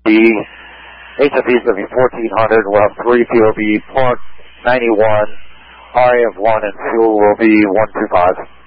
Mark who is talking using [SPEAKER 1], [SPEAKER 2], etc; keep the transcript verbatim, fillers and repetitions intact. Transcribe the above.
[SPEAKER 1] B. H F E's going to be fourteen hundred. We'll have three fuel, be port ninety-one. R A F one and fuel will be one two five.